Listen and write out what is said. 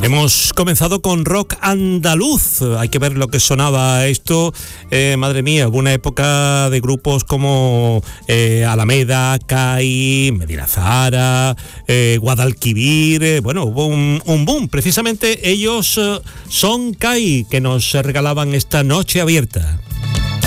Hemos comenzado con rock andaluz. Hay que ver lo que sonaba esto. Madre mía, hubo una época de grupos como Alameda, CAI, Medina Zahara, Guadalquivir. Bueno, hubo un boom. Precisamente ellos son CAI, que nos regalaban esta noche abierta.